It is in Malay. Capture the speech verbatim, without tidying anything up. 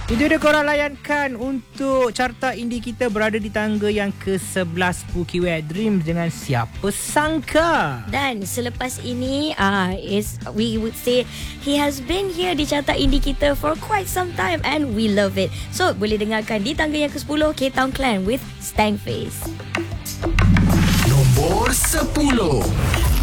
Itu dia korang layankan untuk carta indie kita berada di tangga yang ke sebelas Spooky Wet Dreams dengan Siapa Sangka. Dan selepas ini uh, is we would say he has been here di carta indie kita for quite some time and we love it. So boleh dengarkan di tangga yang ke sepuluh K-Town Clan with Stank Face. Nombor sepuluh.